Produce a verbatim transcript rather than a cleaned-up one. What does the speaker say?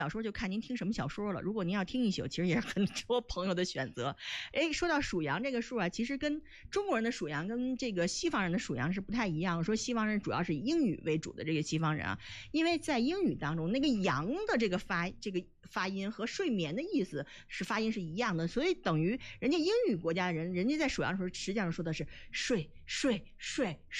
小说就看您听什么小说了。如果您要听一宿，其实也是很多朋友的选择。哎，说到属羊这个数啊，其实跟中国人的属羊跟这个西方人的属羊是不太一样。说西方人主要是以英语为主的这个西方人啊，因为在英语当中那个羊的这个发这个发音和睡眠的意思是发音是一样的，所以等于人家英语国家的人，人家在属羊的时候实际上说的是睡睡睡